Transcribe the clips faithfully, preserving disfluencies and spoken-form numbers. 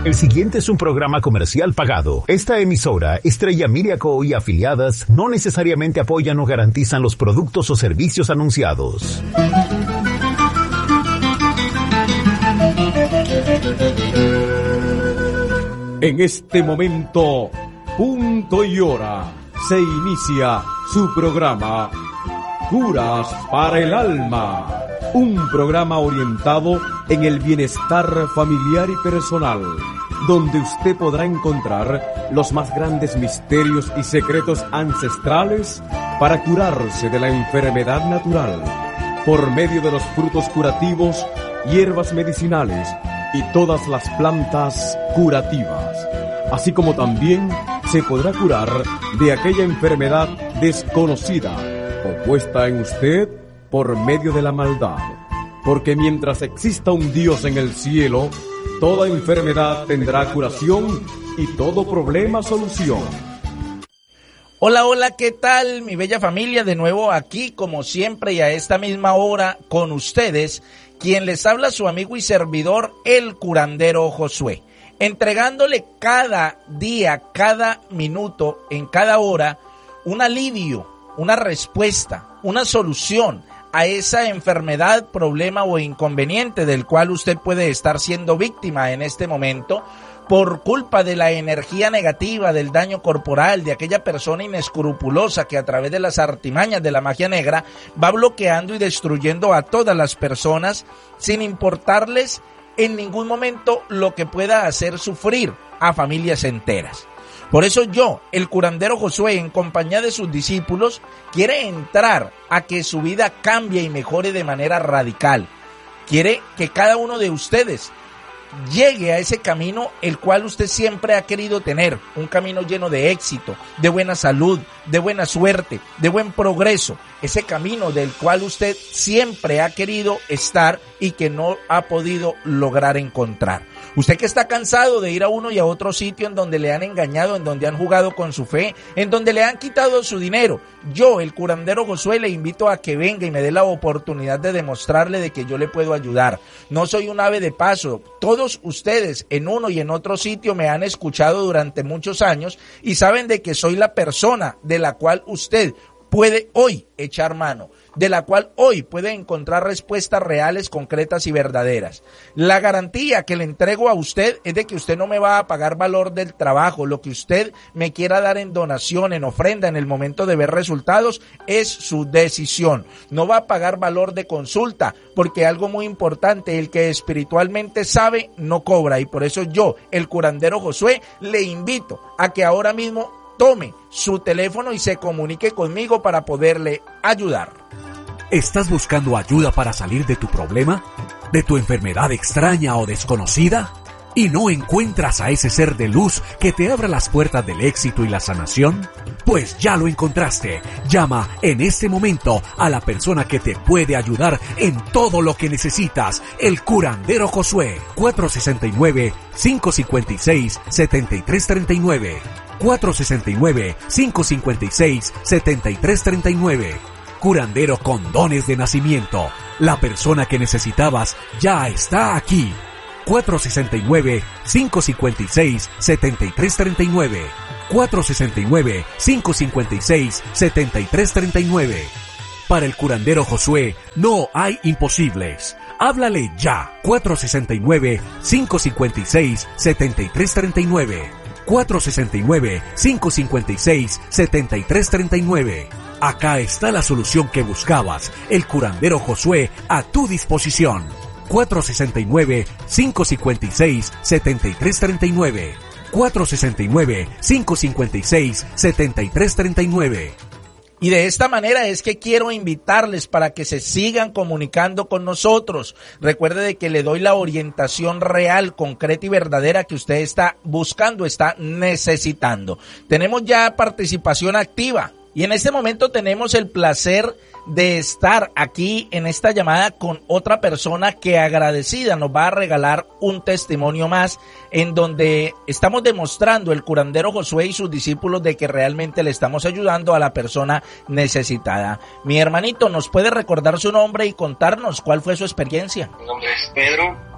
El siguiente es un programa comercial pagado. Esta emisora, Estrella Miriaco y afiliadas, no necesariamente apoyan o garantizan los productos o servicios anunciados. En este momento, punto y hora, se inicia su programa Curas para el Alma. Un programa orientado en el bienestar familiar y personal, donde usted podrá encontrar los más grandes misterios y secretos ancestrales para curarse de la enfermedad natural, por medio de los frutos curativos, hierbas medicinales y todas las plantas curativas. Así como también se podrá curar de aquella enfermedad desconocida o puesta en usted por medio de la maldad, porque mientras exista un Dios en el cielo, toda enfermedad tendrá curación y todo problema solución. Hola, hola, ¿qué tal, mi bella familia? De nuevo aquí, como siempre, y a esta misma hora, con ustedes, quien les habla su amigo y servidor, el curandero Josué, entregándole cada día, cada minuto, en cada hora, un alivio, una respuesta, una solución a esa enfermedad, problema o inconveniente del cual usted puede estar siendo víctima en este momento por culpa de la energía negativa, del daño corporal, de aquella persona inescrupulosa que a través de las artimañas de la magia negra va bloqueando y destruyendo a todas las personas sin importarles en ningún momento lo que pueda hacer sufrir a familias enteras. Por eso yo, el curandero Josué, en compañía de sus discípulos, quiere entrar a que su vida cambie y mejore de manera radical. Quiere que cada uno de ustedes llegue a ese camino el cual usted siempre ha querido tener, un camino lleno de éxito, de buena salud, de buena suerte, de buen progreso, ese camino del cual usted siempre ha querido estar y que no ha podido lograr encontrar. Usted que está cansado de ir a uno y a otro sitio en donde le han engañado, en donde han jugado con su fe, en donde le han quitado su dinero. Yo, el curandero Josué, le invito a que venga y me dé la oportunidad de demostrarle de que yo le puedo ayudar. No soy un ave de paso. Todos ustedes en uno y en otro sitio me han escuchado durante muchos años y saben de que soy la persona de la cual usted puede hoy echar mano, de la cual hoy puede encontrar respuestas reales, concretas y verdaderas. La garantía que le entrego a usted es de que usted no me va a pagar valor del trabajo. Lo que usted me quiera dar en donación, en ofrenda, en el momento de ver resultados, es su decisión. No va a pagar valor de consulta, porque algo muy importante, el que espiritualmente sabe, no cobra. Y por eso yo, el curandero Josué, le invito a que ahora mismo tome su teléfono y se comunique conmigo para poderle ayudar. ¿Estás buscando ayuda para salir de tu problema? ¿De tu enfermedad extraña o desconocida? ¿Y no encuentras a ese ser de luz que te abra las puertas del éxito y la sanación? Pues ya lo encontraste. Llama en este momento a la persona que te puede ayudar en todo lo que necesitas, el curandero Josué. cuatro seis nueve, cinco cinco seis, siete tres tres nueve. cuatro seis nueve, cinco cinco seis, siete tres tres nueve. Curandero con dones de nacimiento. La persona que necesitabas ya está aquí. cuatro seis nueve, cinco cinco seis, siete tres tres nueve. cuatro seis nueve, cinco cinco seis, siete tres tres nueve. Para el curandero Josué no hay imposibles. Háblale ya. cuatro seis nueve, cinco cinco seis, siete tres tres nueve. cuatro seis nueve, cinco cinco seis, siete tres tres nueve. Acá está la solución que buscabas, el curandero Josué a tu disposición. cuatro seis nueve, cinco cinco seis, siete tres tres nueve. cuatro seis nueve, cinco cinco seis, siete tres tres nueve. Y de esta manera es que quiero invitarles para que se sigan comunicando con nosotros. Recuerde de que le doy la orientación real, concreta y verdadera que usted está buscando, está necesitando. Tenemos ya participación activa. Y en este momento tenemos el placer de estar aquí en esta llamada con otra persona que agradecida nos va a regalar un testimonio más en donde estamos demostrando el curandero Josué y sus discípulos de que realmente le estamos ayudando a la persona necesitada. Mi hermanito, ¿nos puede recordar su nombre y contarnos cuál fue su experiencia? Mi nombre es Pedro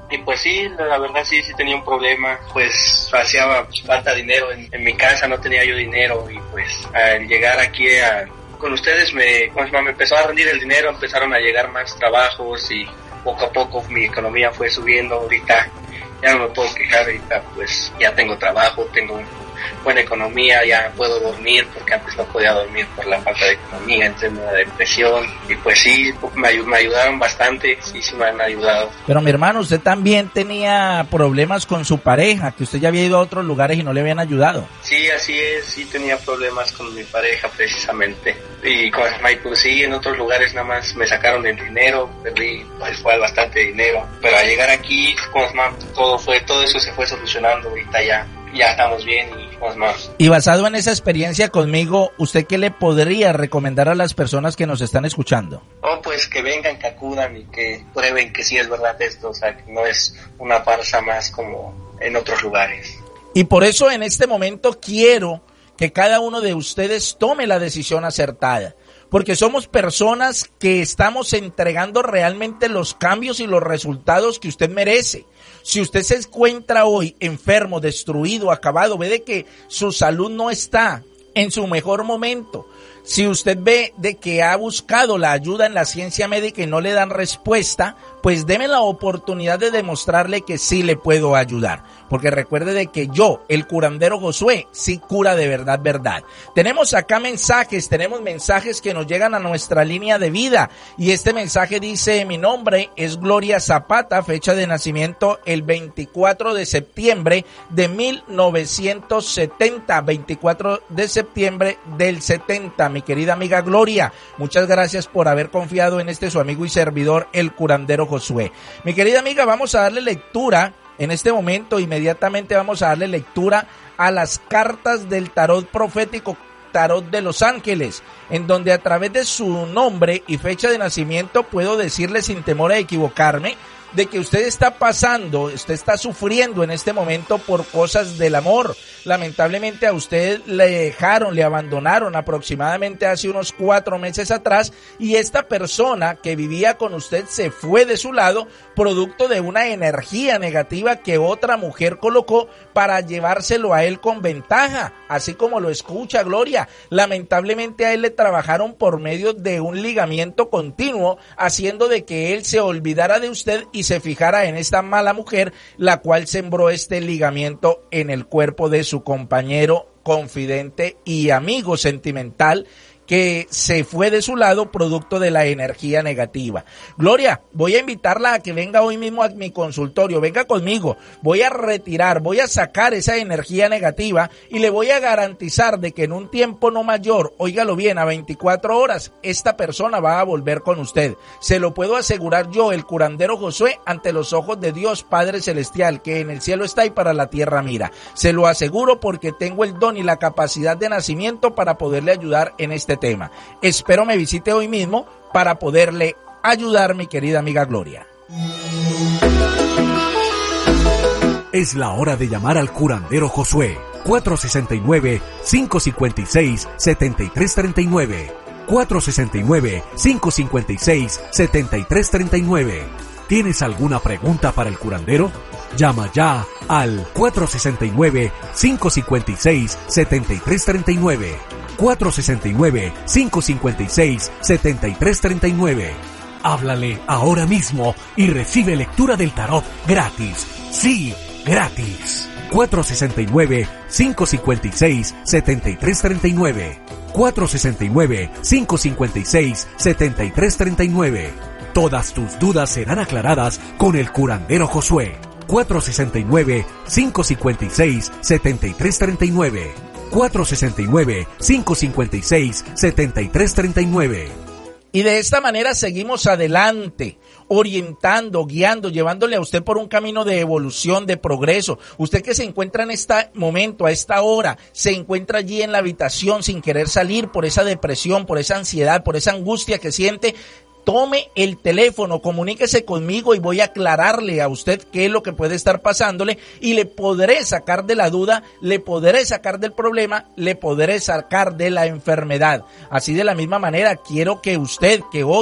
Y pues sí, la verdad sí, sí tenía un problema, pues hacía falta dinero en, en mi casa, no tenía yo dinero y pues al llegar aquí a, con ustedes me, pues, me empezó a rendir el dinero, empezaron a llegar más trabajos y poco a poco mi economía fue subiendo. Ahorita ya no me puedo quejar, ahorita pues ya tengo trabajo, tengo buena economía, ya puedo dormir porque antes no podía dormir por la falta de economía, entré en una depresión y pues sí, me, me ayudaron bastante, sí, sí me han ayudado. Pero mi hermano, usted también tenía problemas con su pareja, que usted ya había ido a otros lugares y no le habían ayudado. Sí, así es, sí tenía problemas con mi pareja precisamente y con pues sí, en otros lugares nada más me sacaron el dinero, perdí, pues fue bastante dinero, pero al llegar aquí, pues, todo fue, todo eso se fue solucionando, ahorita ya ya estamos bien y pues más. Y basado en esa experiencia conmigo, ¿usted qué le podría recomendar a las personas que nos están escuchando? Oh, pues que vengan, que acudan y que prueben que sí es verdad esto, o sea, que no es una farsa más como en otros lugares. Y por eso en este momento quiero que cada uno de ustedes tome la decisión acertada, porque somos personas que estamos entregando realmente los cambios y los resultados que usted merece. Si usted se encuentra hoy enfermo, destruido, acabado, ve de que su salud no está en su mejor momento, si usted ve de que ha buscado la ayuda en la ciencia médica y no le dan respuesta, pues deme la oportunidad de demostrarle que sí le puedo ayudar. Porque recuerde de que yo, el curandero Josué, sí cura de verdad, verdad. Tenemos acá mensajes, tenemos mensajes que nos llegan a nuestra línea de vida. Y este mensaje dice, mi nombre es Gloria Zapata, fecha de nacimiento el veinticuatro de septiembre de mil novecientos setenta, veinticuatro de septiembre del setenta. Mi querida amiga Gloria, muchas gracias por haber confiado en este su amigo y servidor, el curandero Josué. Mi querida amiga, vamos a darle lectura en este momento, inmediatamente vamos a darle lectura a las cartas del tarot profético, tarot de los ángeles, en donde a través de su nombre y fecha de nacimiento puedo decirle sin temor a equivocarme de que usted está pasando, usted está sufriendo en este momento por cosas del amor. Lamentablemente a usted le dejaron, le abandonaron aproximadamente hace unos cuatro meses atrás y esta persona que vivía con usted se fue de su lado producto de una energía negativa que otra mujer colocó para llevárselo a él con ventaja, así como lo escucha Gloria. Lamentablemente a él le trabajaron por medio de un ligamiento continuo, haciendo de que él se olvidara de usted y se fijara en esta mala mujer, la cual sembró este ligamiento en el cuerpo de su compañero, confidente y amigo sentimental, que se fue de su lado producto de la energía negativa. Gloria, voy a invitarla a que venga hoy mismo a mi consultorio, venga conmigo, voy a retirar, voy a sacar esa energía negativa y le voy a garantizar de que en un tiempo no mayor, óigalo bien, a veinticuatro horas, esta persona va a volver con usted. Se lo puedo asegurar yo, el curandero Josué, ante los ojos de Dios Padre Celestial, que en el cielo está y para la tierra mira. Se lo aseguro porque tengo el don y la capacidad de nacimiento para poderle ayudar en este tema. Espero me visite hoy mismo para poderle ayudar, mi querida amiga Gloria. Es la hora de llamar al curandero Josué. cuatro sesenta y nueve, cinco cincuenta y seis, setenta y tres treinta y nueve. cuatro sesenta y nueve, cinco cincuenta y seis, setenta y tres treinta y nueve. ¿Tienes alguna pregunta para el curandero? Llama ya al cuatro sesenta y nueve, cinco cincuenta y seis, setenta y tres treinta y nueve. cuatro sesenta y nueve, cinco cincuenta y seis, setenta y tres treinta y nueve. Háblale ahora mismo y recibe lectura del tarot gratis. Sí, gratis. cuatro sesenta y nueve, cinco cincuenta y seis, setenta y tres treinta y nueve. cuatro sesenta y nueve, cinco cincuenta y seis, setenta y tres treinta y nueve. Todas tus dudas serán aclaradas con el curandero Josué. cuatro sesenta y nueve, cinco cincuenta y seis, setenta y tres treinta y nueve. cuatro sesenta y nueve, cinco cincuenta y seis, setenta y tres treinta y nueve. Y de esta manera seguimos adelante, orientando, guiando, llevándole a usted por un camino de evolución, de progreso. Usted que se encuentra en este momento, a esta hora, se encuentra allí en la habitación sin querer salir por esa depresión, por esa ansiedad, por esa angustia que siente. Tome el teléfono, comuníquese conmigo y voy a aclararle a usted qué es lo que puede estar pasándole y le podré sacar de la duda, le podré sacar del problema, le podré sacar de la enfermedad. Así de la misma manera quiero que usted que hoy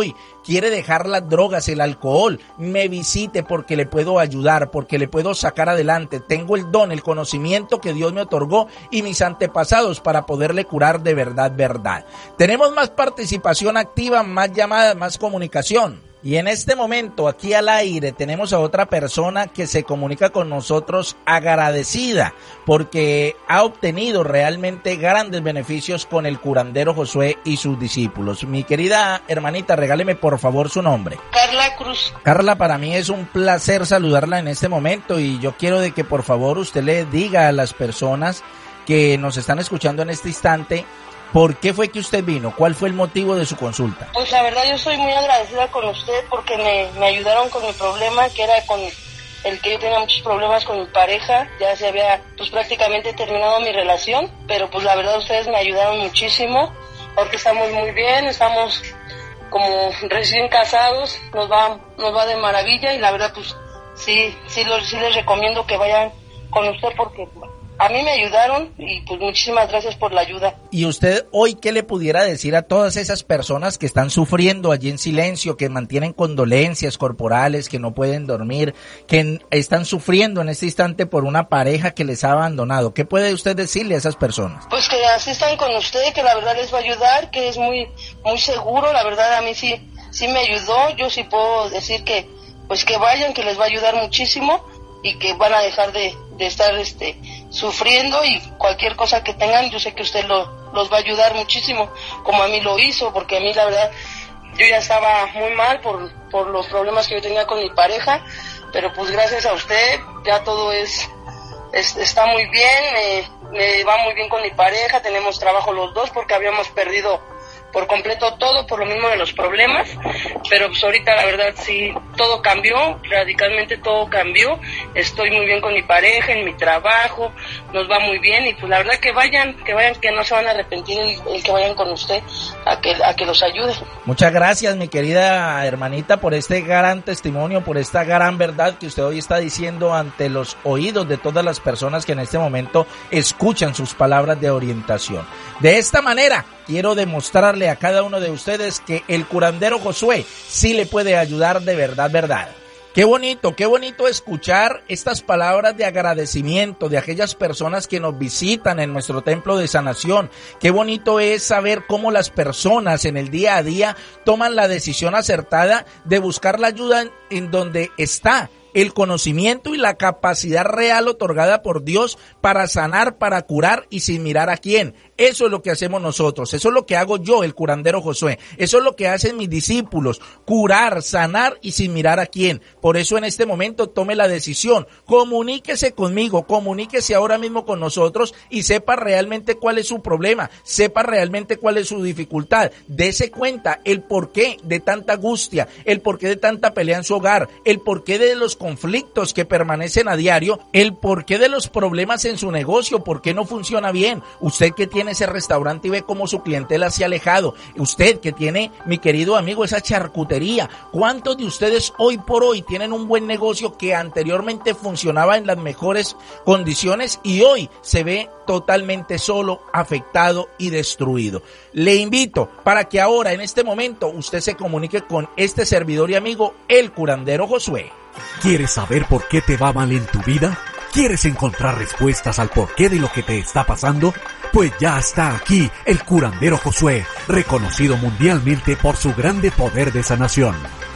quiere dejar las drogas, el alcohol, me visite porque le puedo ayudar, porque le puedo sacar adelante. Tengo el don, el conocimiento que Dios me otorgó y mis antepasados para poderle curar de verdad, verdad. Tenemos más participación activa, más llamadas, más comunicación. Y en este momento, aquí al aire, tenemos a otra persona que se comunica con nosotros agradecida porque ha obtenido realmente grandes beneficios con el curandero Josué y sus discípulos. Mi querida hermanita, regáleme por favor su nombre. Carla Cruz. Carla, para mí es un placer saludarla en este momento y yo quiero de que por favor usted le diga a las personas que nos están escuchando en este instante, ¿por qué fue que usted vino? ¿Cuál fue el motivo de su consulta? Pues la verdad yo estoy muy agradecida con usted porque me, me ayudaron con mi problema, que era con el que yo tenía muchos problemas con mi pareja. Ya se había pues prácticamente terminado mi relación, pero pues la verdad ustedes me ayudaron muchísimo porque estamos muy bien, estamos como recién casados, nos va nos va de maravilla y la verdad pues sí, sí, lo, sí les recomiendo que vayan con usted porque a mí me ayudaron y pues muchísimas gracias por la ayuda. ¿Y usted hoy qué le pudiera decir a todas esas personas que están sufriendo allí en silencio, que mantienen condolencias corporales, que no pueden dormir, que están sufriendo en este instante por una pareja que les ha abandonado? ¿Qué puede usted decirle a esas personas? Pues que asistan con usted, que la verdad les va a ayudar, que es muy muy seguro, la verdad a mí sí sí me ayudó. Yo sí puedo decir que pues que vayan, que les va a ayudar muchísimo y que van a dejar de, de estar este sufriendo y cualquier cosa que tengan, yo sé que usted lo, los va a ayudar muchísimo, como a mí lo hizo, porque a mí la verdad yo ya estaba muy mal por, por los problemas que yo tenía con mi pareja, pero pues gracias a usted ya todo es, es está muy bien, me, me va muy bien con mi pareja, tenemos trabajo los dos porque habíamos perdido por completo todo por lo mismo de los problemas, pero pues ahorita la verdad sí, todo cambió, radicalmente todo cambió, estoy muy bien con mi pareja, en mi trabajo, nos va muy bien y pues la verdad que vayan, que vayan, que no se van a arrepentir el, el que vayan con usted a que, a que los ayude. Muchas gracias mi querida hermanita por este gran testimonio, por esta gran verdad que usted hoy está diciendo ante los oídos de todas las personas que en este momento escuchan sus palabras de orientación. De esta manera quiero demostrarle a cada uno de ustedes que el curandero Josué sí le puede ayudar de verdad, verdad. Qué bonito, qué bonito escuchar estas palabras de agradecimiento de aquellas personas que nos visitan en nuestro templo de sanación. Qué bonito es saber cómo las personas en el día a día toman la decisión acertada de buscar la ayuda en, en donde está el conocimiento y la capacidad real otorgada por Dios para sanar, para curar y sin mirar a quién. Eso es lo que hacemos nosotros, eso es lo que hago yo, el curandero Josué, eso es lo que hacen mis discípulos, curar, sanar y sin mirar a quién. Por eso en este momento tome la decisión, comuníquese conmigo, comuníquese ahora mismo con nosotros y sepa realmente cuál es su problema, sepa realmente cuál es su dificultad, dese cuenta el porqué de tanta angustia, el porqué de tanta pelea en su hogar, el porqué de los conflictos que permanecen a diario, el porqué de los problemas en su negocio, por qué no funciona bien. Usted que tiene ese restaurante y ve cómo su clientela se ha alejado, usted que tiene, mi querido amigo, esa charcutería, ¿cuántos de ustedes hoy por hoy tienen un buen negocio que anteriormente funcionaba en las mejores condiciones y hoy se ve totalmente solo, afectado y destruido? Le invito para que ahora en este momento usted se comunique con este servidor y amigo, el curandero Josué. ¿Quieres saber por qué te va mal en tu vida? ¿Quieres encontrar respuestas al porqué de lo que te está pasando? Pues ya está aquí el curandero Josué, reconocido mundialmente por su grande poder de sanación.